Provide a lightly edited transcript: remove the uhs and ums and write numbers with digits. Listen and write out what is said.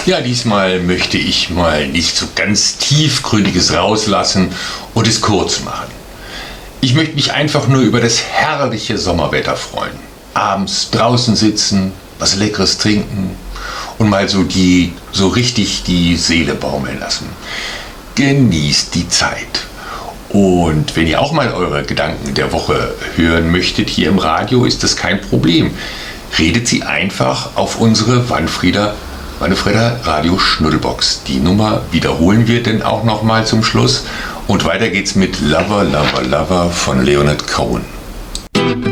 Ja, diesmal möchte ich mal nicht so ganz Tiefgründiges rauslassen und es kurz machen. Ich möchte mich einfach nur über das herrliche Sommerwetter freuen. Abends draußen sitzen, was Leckeres trinken und mal so richtig die Seele baumeln lassen. Genießt die Zeit. Und wenn ihr auch mal eure Gedanken der Woche hören möchtet hier im Radio, ist das kein Problem. Redet sie einfach auf unsere Manfreder Radio Schnuddelbox. Die Nummer wiederholen wir denn auch nochmal zum Schluss. Und weiter geht's mit Lover, Lover, Lover von Leonard Cohen.